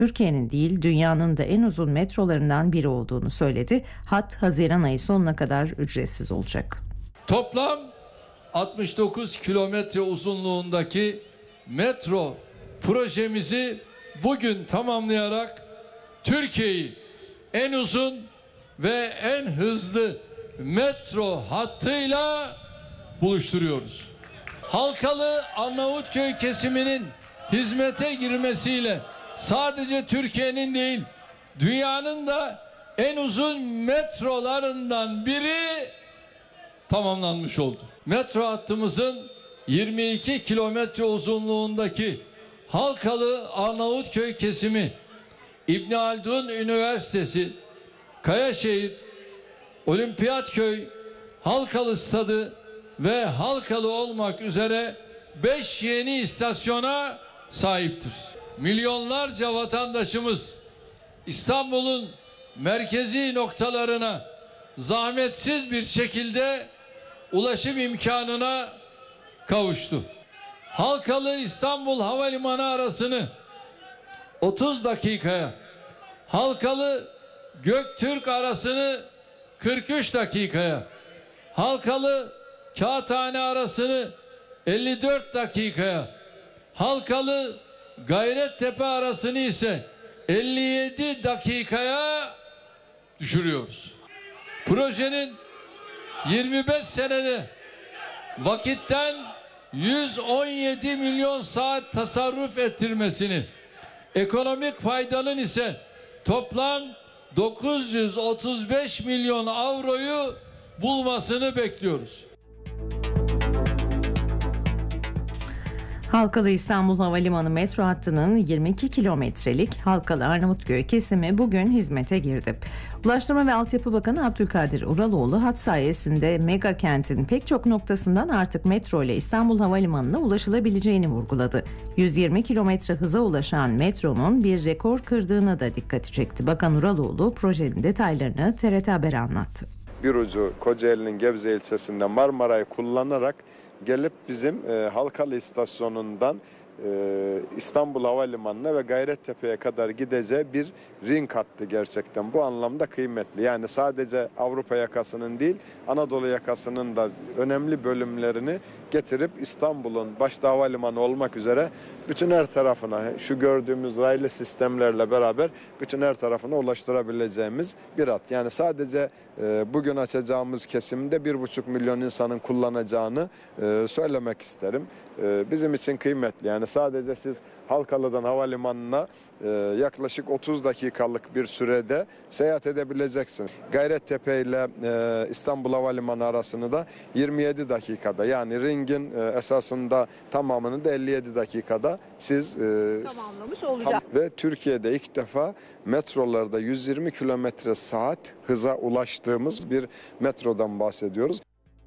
Türkiye'nin değil dünyanın da en uzun metrolarından biri olduğunu söyledi. Hat Haziran ayı sonuna kadar ücretsiz olacak. Toplam 69 kilometre uzunluğundaki metro projemizi bugün tamamlayarak Türkiye'yi en uzun ve en hızlı metro hattıyla buluşturuyoruz. Halkalı Arnavutköy kesiminin hizmete girmesiyle sadece Türkiye'nin değil, dünyanın da en uzun metrolarından biri tamamlanmış oldu. Metro hattımızın 22 kilometre uzunluğundaki Halkalı Arnavutköy kesimi, İbn Haldun Üniversitesi, Kayaşehir, Olimpiyatköy, Halkalı Stadı ve Halkalı olmak üzere 5 yeni istasyona sahiptir. Milyonlarca vatandaşımız İstanbul'un merkezi noktalarına zahmetsiz bir şekilde ulaşım imkanına kavuştu. Halkalı İstanbul Havalimanı arasını 30 dakikaya, Halkalı Göktürk arasını 43 dakikaya, Halkalı Kağıthane arasını 54 dakikaya, Halkalı Gayrettepe arasını ise 57 dakikaya düşürüyoruz. Projenin 25 senede vakitten 117 milyon saat tasarruf ettirmesini, ekonomik faydanın ise toplam 935 milyon avroyu bulmasını bekliyoruz. Halkalı İstanbul Havalimanı metro hattının 22 kilometrelik Halkalı Arnavutköy kesimi bugün hizmete girdi. Ulaştırma ve Altyapı Bakanı Abdülkadir Uraloğlu hat sayesinde mega kentin pek çok noktasından artık metro ile İstanbul Havalimanı'na ulaşılabileceğini vurguladı. 120 kilometre hıza ulaşan metronun bir rekor kırdığına da dikkati çekti. Bakan Uraloğlu projenin detaylarını TRT Haber'e anlattı. Bir ucu Kocaeli'nin Gebze ilçesinde Marmara'yı kullanarak gelip bizim Halkalı istasyonundan İstanbul Havalimanı'na ve Gayrettepe'ye kadar gideceği bir ring hattı gerçekten. Bu anlamda kıymetli. Yani sadece Avrupa yakasının değil, Anadolu yakasının da önemli bölümlerini getirip İstanbul'un başta havalimanı olmak üzere bütün her tarafına, şu gördüğümüz raylı sistemlerle beraber bütün her tarafına ulaştırabileceğimiz bir hat. Yani sadece bugün açacağımız kesimde 1,5 milyon insanın kullanacağını söylemek isterim. Bizim için kıymetli. Yani sadece siz Halkalı'dan havalimanına yaklaşık 30 dakikalık bir sürede seyahat edebileceksiniz. Gayrettepe ile İstanbul Havalimanı arasını da 27 dakikada, yani ringin esasında tamamını da 57 dakikada siz tamamlamış olacak. Ve Türkiye'de ilk defa metrolarda 120 kilometre saat hıza ulaştığımız bir metrodan bahsediyoruz.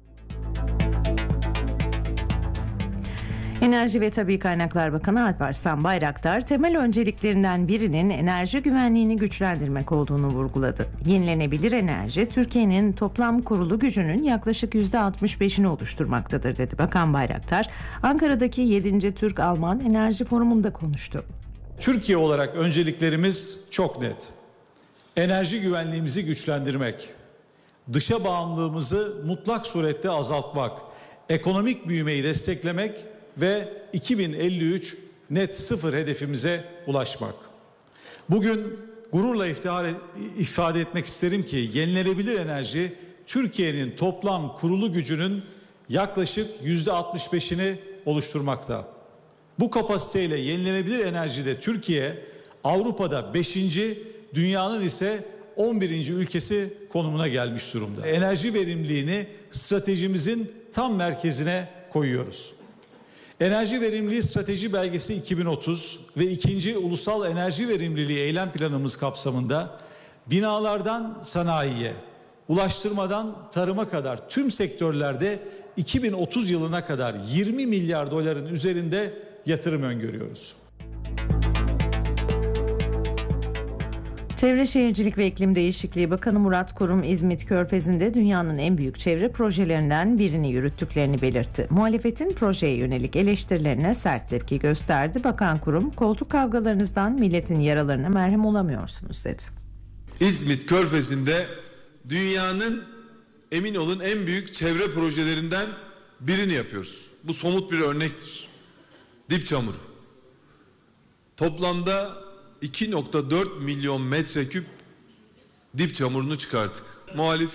Enerji ve Tabii Kaynaklar Bakanı Alparslan Bayraktar, temel önceliklerinden birinin enerji güvenliğini güçlendirmek olduğunu vurguladı. Yenilenebilir enerji, Türkiye'nin toplam kurulu gücünün yaklaşık %65'ini oluşturmaktadır, dedi. Bakan Bayraktar, Ankara'daki 7. Türk-Alman Enerji Forumu'nda konuştu. Türkiye olarak önceliklerimiz çok net. Enerji güvenliğimizi güçlendirmek, dışa bağımlılığımızı mutlak surette azaltmak, ekonomik büyümeyi desteklemek ve 2053 net sıfır hedefimize ulaşmak. Bugün gururla ifade etmek isterim ki yenilenebilir enerji Türkiye'nin toplam kurulu gücünün yaklaşık %65'ini oluşturmakta. Bu kapasiteyle yenilenebilir enerjide Türkiye Avrupa'da 5. dünyanın ise 11. ülkesi konumuna gelmiş durumda. Enerji verimliliğini stratejimizin tam merkezine koyuyoruz. Enerji Verimliliği Strateji Belgesi 2030 ve 2. Ulusal Enerji Verimliliği Eylem Planımız kapsamında binalardan sanayiye, ulaştırmadan tarıma kadar tüm sektörlerde 2030 yılına kadar 20 milyar doların üzerinde yatırım öngörüyoruz. Çevre Şehircilik ve İklim Değişikliği Bakanı Murat Kurum, İzmit Körfezi'nde dünyanın en büyük çevre projelerinden birini yürüttüklerini belirtti. Muhalefetin projeye yönelik eleştirilerine sert tepki gösterdi. Bakan Kurum, koltuk kavgalarınızdan milletin yaralarına merhem olamıyorsunuz dedi. İzmit Körfezi'nde dünyanın, emin olun, en büyük çevre projelerinden birini yapıyoruz. Bu somut bir örnektir. Dip çamuru. Toplamda 2,4 milyon metreküp dip çamurunu çıkarttık. Muhalif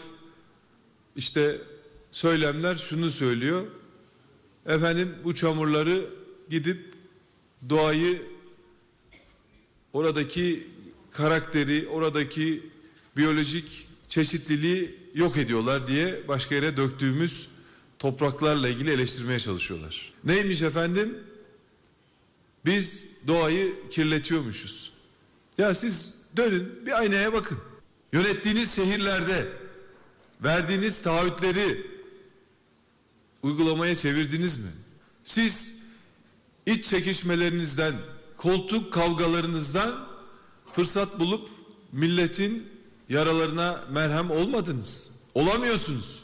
söylemler şunu söylüyor. Efendim, bu çamurları gidip doğayı, oradaki karakteri, oradaki biyolojik çeşitliliği yok ediyorlar diye başka yere döktüğümüz topraklarla ilgili eleştirmeye çalışıyorlar. Neymiş efendim? Biz doğayı kirletiyormuşuz. Ya siz dönün bir aynaya bakın. Yönettiğiniz şehirlerde verdiğiniz taahhütleri uygulamaya çevirdiniz mi? Siz iç çekişmelerinizden, koltuk kavgalarınızdan fırsat bulup milletin yaralarına merhem olmadınız. Olamıyorsunuz.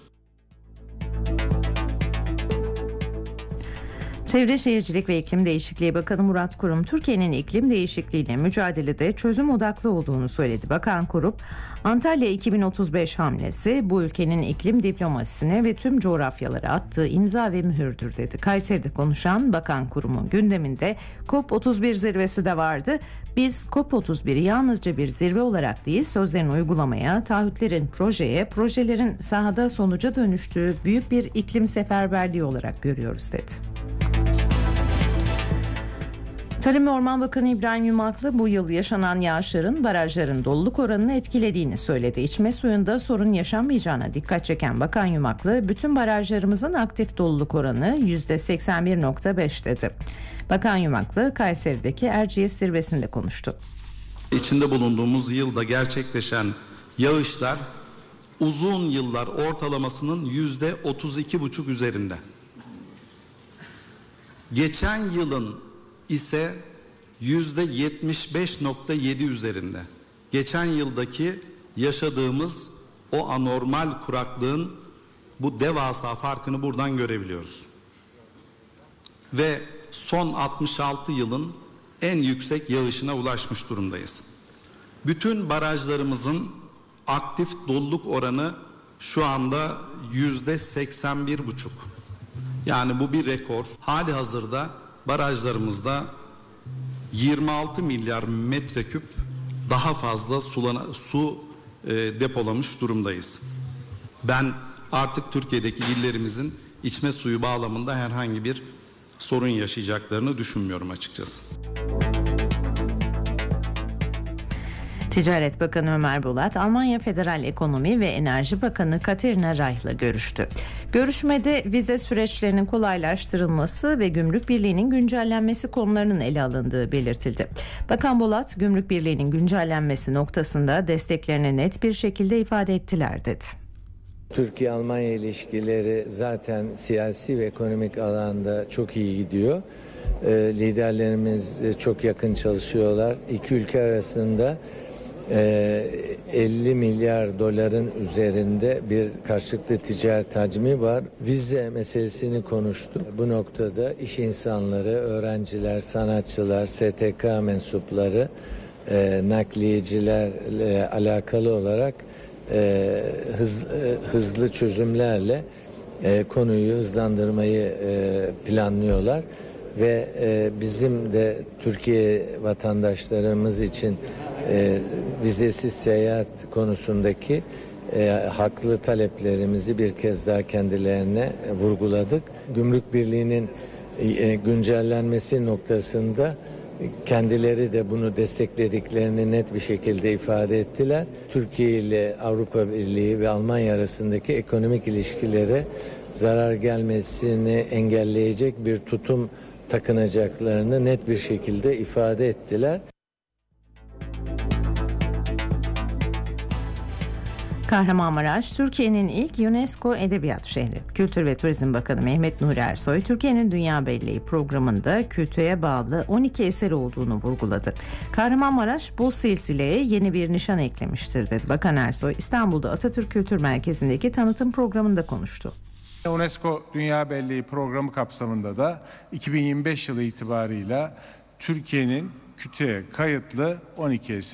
Çevre Şehircilik ve İklim Değişikliği Bakanı Murat Kurum, Türkiye'nin iklim değişikliğiyle mücadelede çözüm odaklı olduğunu söyledi. Bakan Kurum, Antalya 2035 hamlesi bu ülkenin iklim diplomasisine ve tüm coğrafyalara attığı imza ve mühürdür dedi. Kayseri'de konuşan Bakan Kurum'un gündeminde COP31 zirvesi de vardı. Biz COP31'i yalnızca bir zirve olarak değil, sözlerin uygulamaya, taahhütlerin projeye, projelerin sahada sonuca dönüştüğü büyük bir iklim seferberliği olarak görüyoruz dedi. Tarım ve Orman Bakanı İbrahim Yumaklı bu yıl yaşanan yağışların barajların doluluk oranını etkilediğini söyledi. İçme suyunda sorun yaşanmayacağına dikkat çeken Bakan Yumaklı, bütün barajlarımızın aktif doluluk oranı %81.5 dedi. Bakan Yumaklı, Kayseri'deki Erciyes zirvesinde konuştu. İçinde bulunduğumuz yılda gerçekleşen yağışlar uzun yıllar ortalamasının %32,5 üzerinde. Geçen yılın ise %75,7 üzerinde. Geçen yıldaki yaşadığımız o anormal kuraklığın bu devasa farkını buradan görebiliyoruz. Ve son 66 yılın en yüksek yağışına ulaşmış durumdayız. Bütün barajlarımızın aktif doluluk oranı şu anda %81,5. Yani bu bir rekor. Hali hazırda barajlarımızda 26 milyar metreküp daha fazla su depolamış durumdayız. Ben artık Türkiye'deki illerimizin içme suyu bağlamında herhangi bir sorun yaşayacaklarını düşünmüyorum açıkçası. Ticaret Bakanı Ömer Bolat, Almanya Federal Ekonomi ve Enerji Bakanı Katerina Reich'la görüştü. Görüşmede vize süreçlerinin kolaylaştırılması ve Gümrük Birliği'nin güncellenmesi konularının ele alındığı belirtildi. Bakan Bolat, Gümrük Birliği'nin güncellenmesi noktasında desteklerini net bir şekilde ifade ettiler dedi. Türkiye-Almanya ilişkileri zaten siyasi ve ekonomik alanda çok iyi gidiyor. Liderlerimiz çok yakın çalışıyorlar. İki ülke arasında 50 milyar doların üzerinde bir karşılıklı ticaret hacmi var. Vize meselesini konuştuk. Bu noktada iş insanları, öğrenciler, sanatçılar, STK mensupları, nakliyecilerle alakalı olarak hızlı çözümlerle konuyu hızlandırmayı planlıyorlar. Ve bizim de Türkiye vatandaşlarımız için vizesiz seyahat konusundaki haklı taleplerimizi bir kez daha kendilerine vurguladık. Gümrük Birliği'nin güncellenmesi noktasında kendileri de bunu desteklediklerini net bir şekilde ifade ettiler. Türkiye ile Avrupa Birliği ve Almanya arasındaki ekonomik ilişkilere zarar gelmesini engelleyecek bir tutum takınacaklarını net bir şekilde ifade ettiler. Kahramanmaraş, Türkiye'nin ilk UNESCO Edebiyat Şehri. Kültür ve Turizm Bakanı Mehmet Nuri Ersoy, Türkiye'nin Dünya Belleği programında kültüre bağlı 12 eser olduğunu vurguladı. Kahramanmaraş bu silsileye yeni bir nişan eklemiştir dedi. Bakan Ersoy, İstanbul'da Atatürk Kültür Merkezi'ndeki tanıtım programında konuştu. UNESCO Dünya Belleği programı kapsamında da 2025 yılı itibarıyla Türkiye'nin kütüğe kayıtlı 12 eseri